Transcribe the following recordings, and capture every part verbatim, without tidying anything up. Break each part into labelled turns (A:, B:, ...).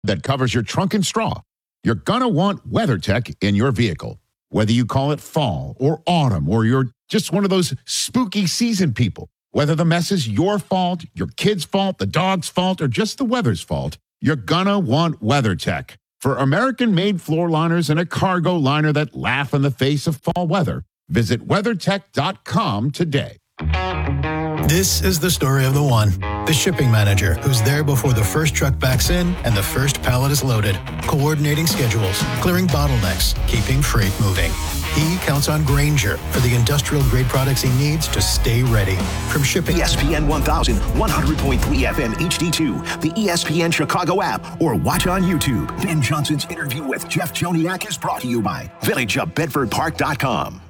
A: that covers your trunk and straw, you're going to want WeatherTech in your vehicle. Whether you call it fall or autumn, or you're just one of those spooky season people, whether the mess is your fault, your kid's fault, the dog's fault, or just the weather's fault, you're going to want WeatherTech. For American-made floor liners and a cargo liner that laugh in the face of fall weather, visit WeatherTech dot com today.
B: This is the story of the one, the shipping manager who's there before the first truck backs in and the first pallet is loaded, coordinating schedules, clearing bottlenecks, keeping freight moving. He counts on Grainger for the industrial-grade products he needs to stay ready. From shipping...
C: E S P N one thousand, one hundred point three F M H D two, the E S P N Chicago app, or watch on YouTube. Ben Johnson's interview with Jeff Joniak is brought to you by Village of Bedford Park dot com.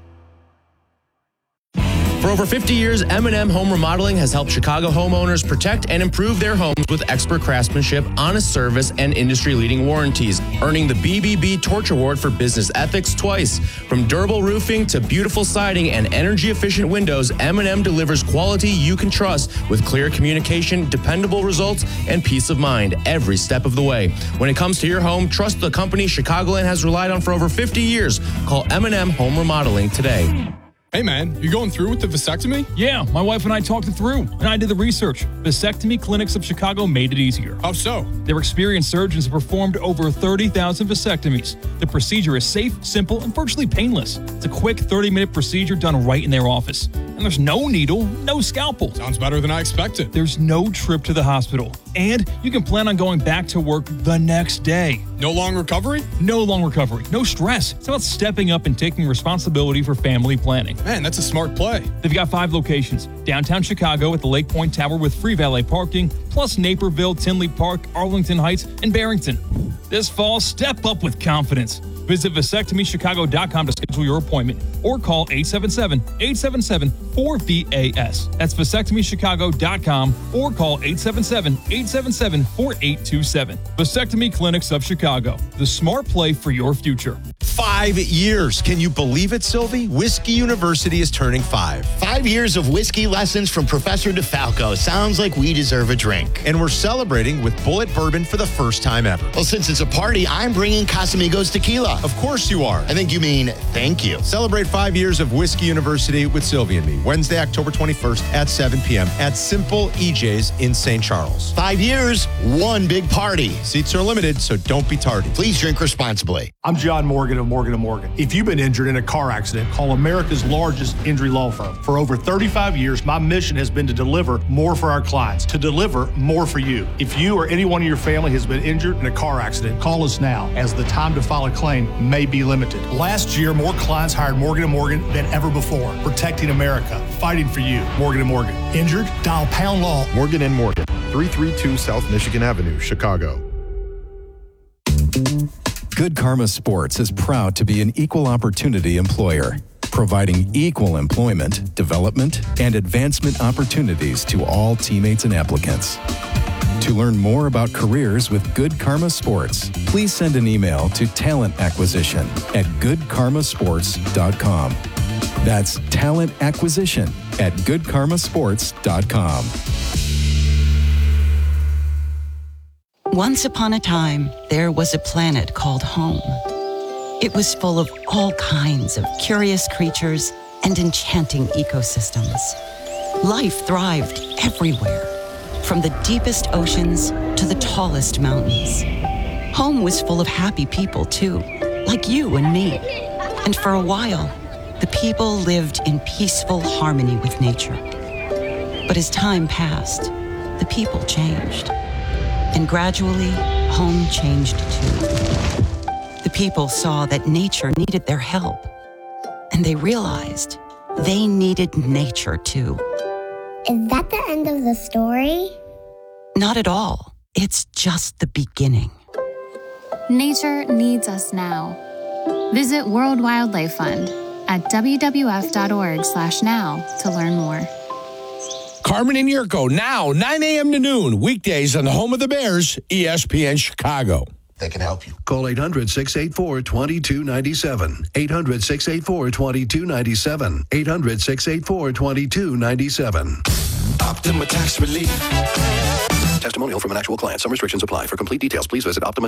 D: For over fifty years, M and M Home Remodeling has helped Chicago homeowners protect and improve their homes with expert craftsmanship, honest service, and industry-leading warranties, earning the B B B Torch Award for Business Ethics twice. From durable roofing to beautiful siding and energy-efficient windows, M and M delivers quality you can trust with clear communication, dependable results, and peace of mind every step of the way. When it comes to your home, trust the company Chicagoland has relied on for over fifty years. Call M and M Home Remodeling today.
E: Hey man, you going through with the vasectomy?
F: Yeah, my wife and I talked it through, and I did the research. Vasectomy Clinics of Chicago made it easier.
E: How so?
F: Their experienced surgeons have performed over thirty thousand vasectomies. The procedure is safe, simple, and virtually painless. It's a quick thirty-minute procedure done right in their office. And there's no needle, no scalpel.
E: Sounds better than I expected.
F: There's no trip to the hospital. And you can plan on going back to work the next day.
E: No long recovery?
F: No long recovery. No stress. It's about stepping up and taking responsibility for family planning.
E: Man, that's a smart play.
F: They've got five locations. Downtown Chicago at the Lake Point Tower with free valet parking, plus Naperville, Tinley Park, Arlington Heights, and Barrington. This fall, step up with confidence. Visit vasectomy chicago dot com to schedule your appointment or call eight seven seven, eight seven seven, four V A S. That's vasectomy chicago dot com or call eight seven seven, eight seven seven, four eight two seven. Vasectomy Clinics of Chicago, the smart play for your future.
G: Five years. Can you believe it, Sylvie? Whiskey University is turning five.
H: Five years of whiskey lessons from Professor DeFalco. Sounds like we deserve a drink.
G: And we're celebrating with Bullet Bourbon for the first time ever.
H: Well, since it's a party, I'm bringing Casamigos Tequila.
G: Of course you are.
H: I think you mean thank you.
G: Celebrate five years of Whiskey University with Sylvie and me. Wednesday, October twenty-first at seven p.m. at Simple E J's in Saint Charles.
H: Five years, one big party.
G: Seats are limited, so don't be tardy.
H: Please drink responsibly.
I: I'm John Morgan of Morgan and Morgan. If you've been injured in a car accident, call America's largest injury law firm. For over thirty-five years, my mission has been to deliver more for our clients, to deliver more for you. If you or anyone in your family has been injured in a car accident, call us now, as the time to file a claim may be limited. Last year, more clients hired Morgan and Morgan than ever before, protecting America, fighting for you. Morgan and Morgan. Injured? Dial pound law.
J: Morgan and Morgan, three thirty-two South Michigan Avenue, Chicago.
K: Good Karma Sports is proud to be an equal opportunity employer, providing equal employment, development, and advancement opportunities to all teammates and applicants. To learn more about careers with Good Karma Sports, please send an email to talent acquisition at good karma sports dot com. That's talent acquisition at good karma sports dot com.
L: Once upon a time, there was a planet called home. It was full of all kinds of curious creatures and enchanting ecosystems. Life thrived everywhere, from the deepest oceans to the tallest mountains. Home was full of happy people, too, like you and me. And for a while, the people lived in peaceful harmony with nature. But as time passed, the people changed. And gradually, home changed too. The people saw that nature needed their help, and they realized they needed nature too.
M: Is that the end of the story?
L: Not at all. It's just the beginning.
N: Nature needs us now. Visit World Wildlife Fund at w w f dot org slash now to learn more.
O: Carmen and Yurko, now, nine a.m. to noon, weekdays on the home of the Bears, E S P N Chicago.
P: They can help you. Call eight hundred, six eight four, two two nine seven. eight hundred, six eight four, two two nine seven. eight hundred, six eight four, two two nine seven.
C: Optima Tax Relief.
P: Testimonial from an actual client. Some restrictions apply. For complete details, please visit Optima.